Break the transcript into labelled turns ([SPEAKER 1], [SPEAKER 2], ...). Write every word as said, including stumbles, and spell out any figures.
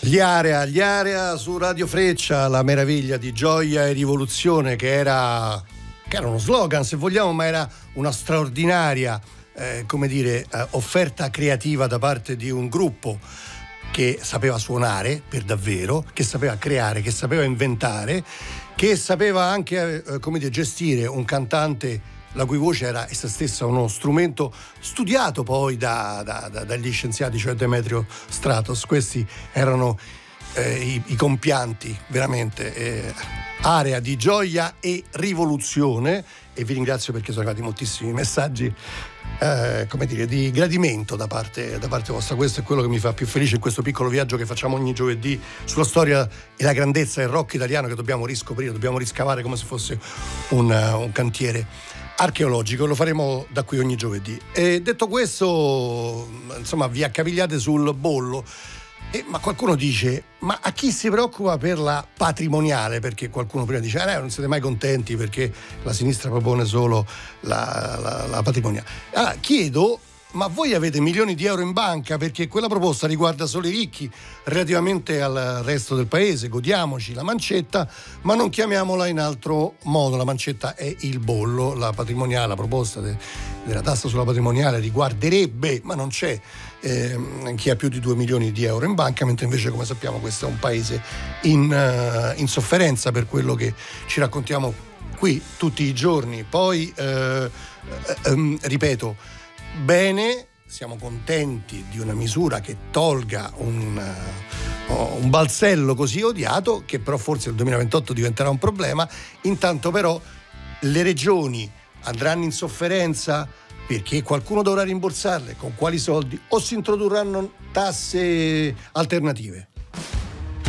[SPEAKER 1] Gli Area, gli Area su Radio Freccia, la meraviglia di Gioia e Rivoluzione, che era, che era uno slogan se vogliamo, ma era una straordinaria eh, come dire, eh, offerta creativa da parte di un gruppo che sapeva suonare per davvero, che sapeva creare, che sapeva inventare, che sapeva anche eh, come dire, gestire un cantante la cui voce era essa stessa uno strumento studiato poi da, da, da, dagli scienziati, cioè Demetrio Stratos. Questi erano eh, i, i compianti, veramente. Eh, Area di Gioia e Rivoluzione, e vi ringrazio perché sono arrivati moltissimi messaggi eh, come dire, di gradimento da parte, da parte vostra. Questo è quello che mi fa più felice in questo piccolo viaggio che facciamo ogni giovedì sulla storia e la grandezza del rock italiano, che dobbiamo riscoprire, dobbiamo riscavare come se fosse un, un cantiere archeologico. Lo faremo da qui ogni giovedì. E detto questo, insomma, vi accavigliate sul bollo. Eh, ma qualcuno dice: ma a chi si preoccupa per la patrimoniale? Perché qualcuno prima dice: eh, non siete mai contenti perché la sinistra propone solo la, la, la patrimoniale. Allora chiedo: ma voi avete milioni di euro in banca? Perché quella proposta riguarda solo i ricchi relativamente al resto del paese. Godiamoci la mancetta, ma non chiamiamola in altro modo. La mancetta è il bollo. La patrimoniale, la proposta de, della tassa sulla patrimoniale riguarderebbe, ma non c'è eh, chi ha più di due milioni di euro in banca, mentre invece, come sappiamo, questo è un paese in, uh, in sofferenza per quello che ci raccontiamo qui tutti i giorni. Poi, eh, eh, ripeto, bene, siamo contenti di una misura che tolga un, uh, un balzello così odiato, che però forse nel duemilaventotto diventerà un problema. Intanto però le regioni andranno in sofferenza perché qualcuno dovrà rimborsarle, con quali soldi, o si introdurranno tasse alternative?